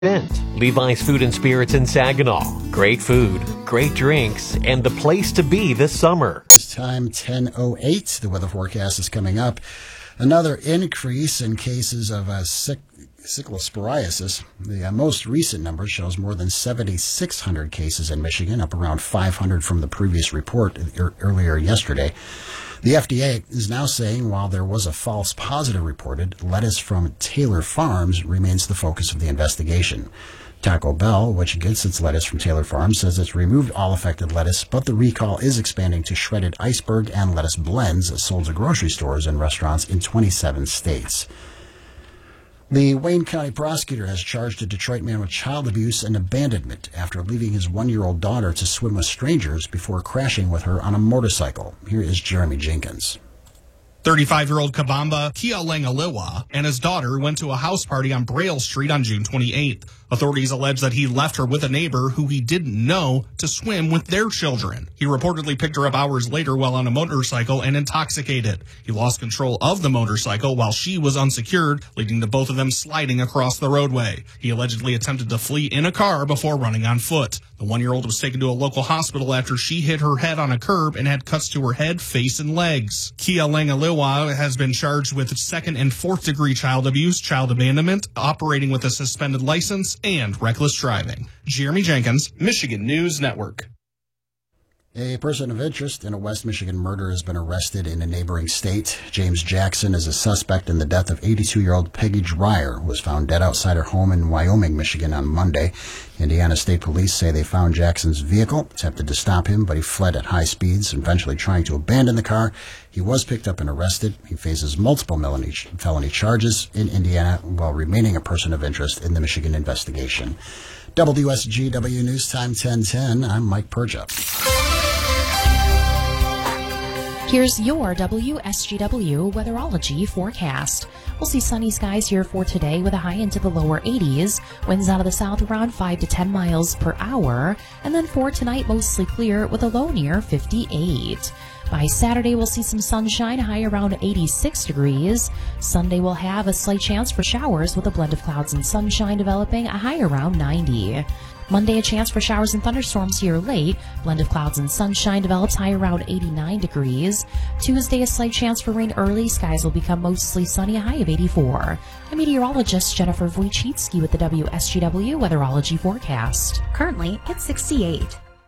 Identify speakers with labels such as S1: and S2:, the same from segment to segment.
S1: event. Levi's Food and Spirits in Saginaw. Great food, great drinks, and the place to be this summer.
S2: This time 10:08. The weather forecast is coming up. Another increase in cases of cyclosporiasis. The most recent number shows more than 7,600 cases in Michigan, up around 500 from the previous report earlier yesterday. The FDA is now saying while there was a false positive reported, lettuce from Taylor Farms remains the focus of the investigation. Taco Bell, which gets its lettuce from Taylor Farms, says it's removed all affected lettuce, but the recall is expanding to shredded iceberg and lettuce blends sold to grocery stores and restaurants in 27 states. The Wayne County prosecutor has charged a Detroit man with child abuse and abandonment after leaving his 1-year-old daughter to swim with strangers before crashing with her on a motorcycle. Here is Jeremy Jenkins.
S3: 35-year-old Kabamba Kealengalewa and his daughter went to a house party on Braille Street on June 28th. Authorities allege that he left her with a neighbor who he didn't know to swim with their children. He reportedly picked her up hours later while on a motorcycle and intoxicated. He lost control of the motorcycle while she was unsecured, leading to both of them sliding across the roadway. He allegedly attempted to flee in a car before running on foot. The 1-year-old was taken to a local hospital after she hit her head on a curb and had cuts to her head, face, and legs. Kealengalewa has been charged with 2nd and 4th degree child abuse, child abandonment, operating with a suspended license, and reckless driving. Jeremy Jenkins, Michigan News Network.
S2: A person of interest in a West Michigan murder has been arrested in a neighboring state. James Jackson is a suspect in the death of 82-year-old Peggy Dreyer, who was found dead outside her home in Wyoming, Michigan on Monday. Indiana State Police say they found Jackson's vehicle, attempted to stop him, but he fled at high speeds, eventually trying to abandon the car. He was picked up and arrested. He faces multiple felony charges in Indiana while remaining a person of interest in the Michigan investigation. WSGW News Time 10:10. I'm Mike Perja.
S4: Here's your WSGW weatherology forecast. We'll see sunny skies here for today with a high into the lower 80s, winds out of the south around 5 to 10 miles per hour, and then for tonight mostly clear with a low near 58. By Saturday, we'll see some sunshine, high around 86 degrees. Sunday, we'll have a slight chance for showers with a blend of clouds and sunshine developing, a high around 90. Monday, a chance for showers and thunderstorms here late. Blend of clouds and sunshine develops, high around 89 degrees. Tuesday, a slight chance for rain early. Skies will become mostly sunny, a high of 84. I'm meteorologist Jennifer Wojcicki with the WSGW weatherology forecast.
S5: Currently, it's 68.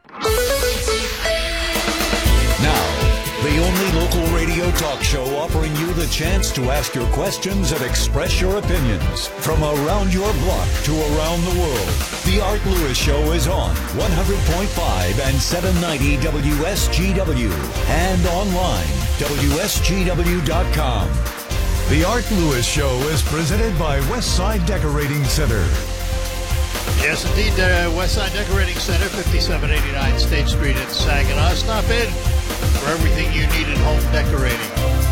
S6: Now, the only local radio talk show offering you the chance to ask your questions and express your opinions. From around your block to around the world, The Art Lewis Show is on 100.5 and 790 WSGW and online, WSGW.com.
S7: The Art Lewis Show is presented by Westside Decorating Center.
S8: Yes, indeed, Westside Decorating Center, 5789 State Street in Saginaw. Stop in for everything you need at home decorating.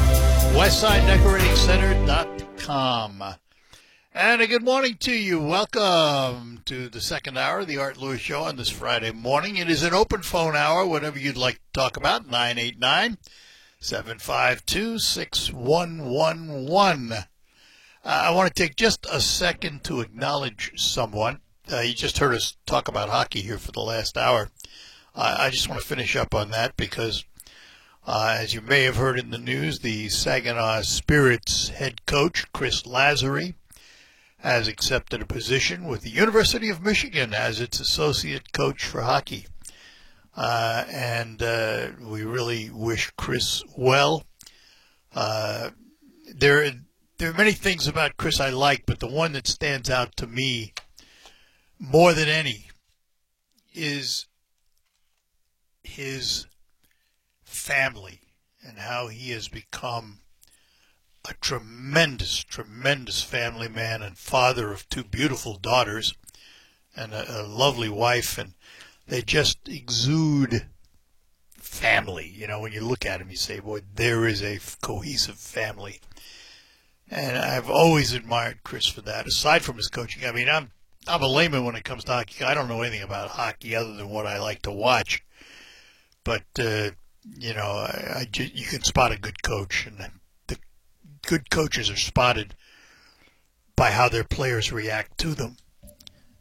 S8: WestsideDecoratingCenter.com. And a good morning to you. Welcome to the second hour of the Art Lewis Show on this Friday morning. It is an open phone hour, whatever you'd like to talk about, 989-752-6111. I want to take just a second to acknowledge someone. You just heard us talk about hockey here for the last hour. I just want to finish up on that because, as you may have heard in the news, the Saginaw Spirits head coach, Chris Lazary, has accepted a position with the University of Michigan as its associate coach for hockey. And we really wish Chris well. There are many things about Chris I like, but the one that stands out to me more than any is his family and how he has become a tremendous, tremendous family man and father of 2 beautiful daughters and a lovely wife, and they just exude family. You know, when you look at him, you say, boy, there is a cohesive family. And I've always admired Chris for that, aside from his coaching. I mean, I'm a layman when it comes to hockey. I don't know anything about hockey other than what I like to watch. But, you know, you can spot a good coach, and the good coaches are spotted by how their players react to them.